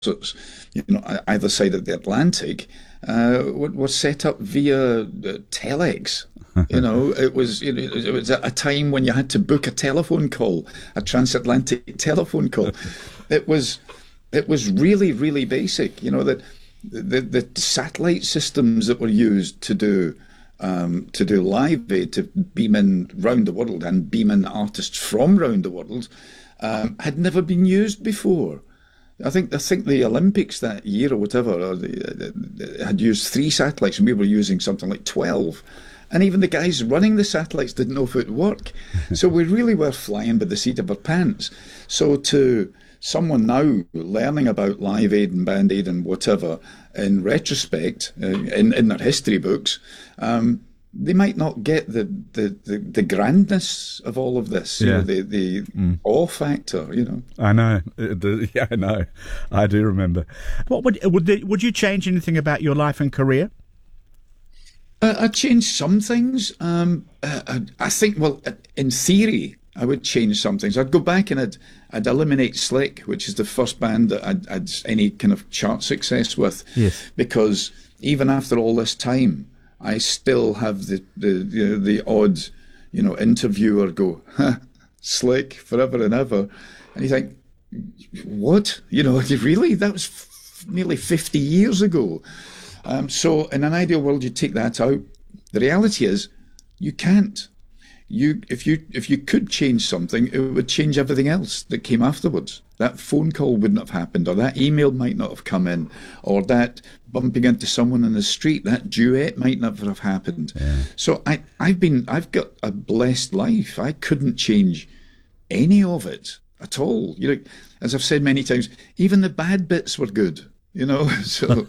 either side of the Atlantic, were set up via telex. It was at a time when you had to book a telephone call, a transatlantic telephone call. It was really, really basic. That the satellite systems that were used to do Live Aid, to beam in round the world and beam in artists from round the world, had never been used before. I think the Olympics that year or whatever they had used 3 satellites, and we were using something like 12. And even the guys running the satellites didn't know if it would work. So we really were flying by the seat of our pants. So to someone now learning about Live Aid and Band Aid and whatever, in retrospect, in their history books, they might not get the grandness of all of this, the awe factor, I know. Yeah, I know. I do remember. What would you change anything about your life and career? I'd change some things. I think, in theory, I would change some things. I'd go back and I'd eliminate Slick, which is the first band that I'd any kind of chart success with. Yes. Because even after all this time, I still have the odd, interviewer go, Slick forever and ever, and you think, what? Really? That was nearly 50 years ago. So in an ideal world, you take that out. The reality is, you can't. If you could change something, it would change everything else that came afterwards. That phone call wouldn't have happened, or that email might not have come in, or that bumping into someone in the street, that duet might never have happened. Yeah. So I've got a blessed life. I couldn't change any of it at all. As I've said many times, even the bad bits were good. So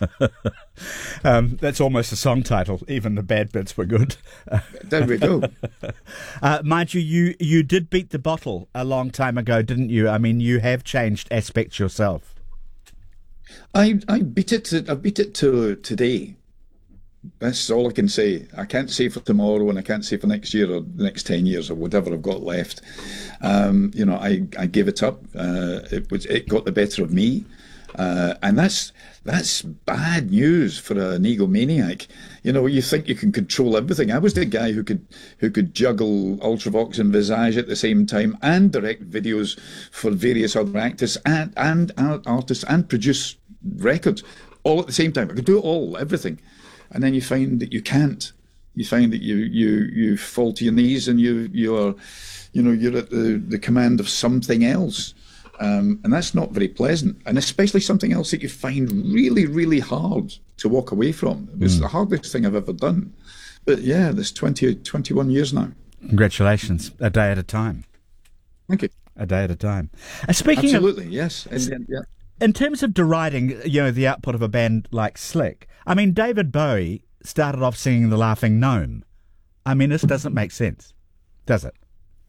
that's almost a song title. Even the bad bits were good. There we go. Mind you did beat the bottle a long time ago, didn't you? I mean, you have changed aspects yourself. I beat it to today. That's all I can say. I can't say for tomorrow, and I can't say for next year or the next 10 years or whatever I've got left. I gave it up. It got the better of me. And that's bad news for an egomaniac. You think you can control everything. I was the guy who could juggle Ultravox and Visage at the same time, and direct videos for various other actors and artists, and produce records all at the same time. I could do everything, and then you find that you can't. You find that you fall to your knees, and you're at the command of something else. And that's not very pleasant, and especially something else that you find really, really hard to walk away from. It was the hardest thing I've ever done. But yeah, there's 21 years now. Congratulations. A day at a time. Thank you. A day at a time. Speaking Absolutely, of, yes. In terms of deriding, the output of a band like Slick, I mean, David Bowie started off singing The Laughing Gnome. I mean, this doesn't make sense, does it?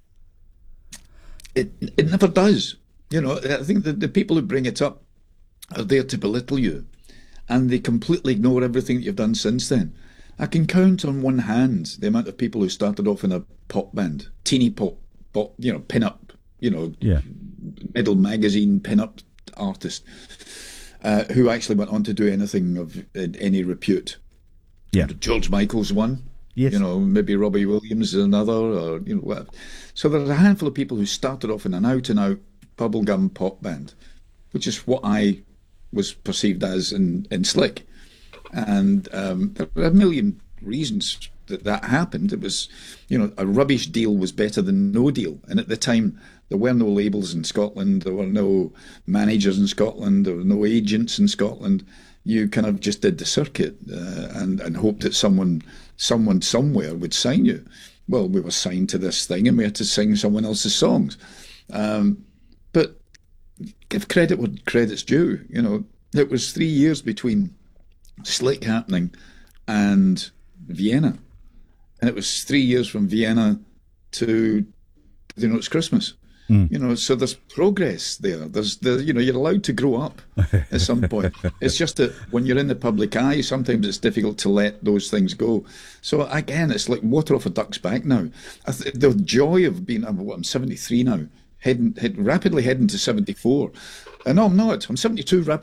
It never does. I think that the people who bring it up are there to belittle you, and they completely ignore everything that you've done since then. I can count on one hand the amount of people who started off in a pop band, teeny pop, pin-up, middle magazine pin-up artist, who actually went on to do anything of any repute. Yeah. George Michael's one. Yes. Maybe Robbie Williams is another, or whatever. So there's a handful of people who started off in an out-and-out bubblegum pop band, which is what I was perceived as in Slick. And there were a million reasons that happened. It was, a rubbish deal was better than no deal. And at the time, there were no labels in Scotland, there were no managers in Scotland, there were no agents in Scotland. You kind of just did the circuit and hoped that someone somewhere would sign you. Well, we were signed to this thing, and we had to sing someone else's songs. But give credit where credit's due. It was 3 years between Slick happening and Vienna, and it was 3 years from Vienna to It's Christmas. So there's progress there. You're allowed to grow up at some point. It's just that when you're in the public eye, sometimes it's difficult to let those things go. So again, it's like water off a duck's back now. The joy of being, I'm 73 now. rapidly heading to 74. And no, I'm not. I'm 72,